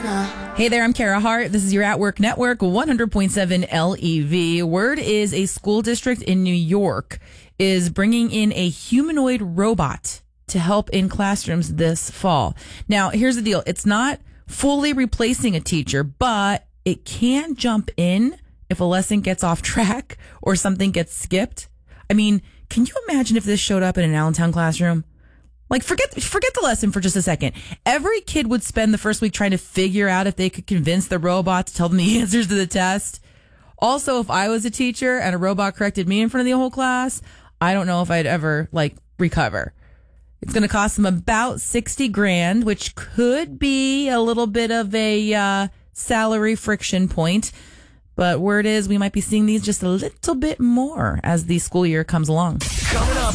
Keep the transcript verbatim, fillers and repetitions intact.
Hey there, I'm Kara Hart. This is your At Work Network, one hundred point seven L E V. Word is a school district in New York is bringing in a humanoid robot to help in classrooms this fall. Now, here's the deal. It's not fully replacing a teacher, but it can jump in if a lesson gets off track or something gets skipped. I mean, can you imagine if this showed up in an Allentown classroom? Like, forget forget the lesson for just a second. Every kid would spend the first week trying to figure out if they could convince the robot to tell them the answers to the test. Also, if I was a teacher and a robot corrected me in front of the whole class, I don't know if I'd ever, like, recover. It's going to cost them about sixty grand, which could be a little bit of a uh, salary friction point. But word is we might be seeing these just a little bit more as the school year comes along. Coming up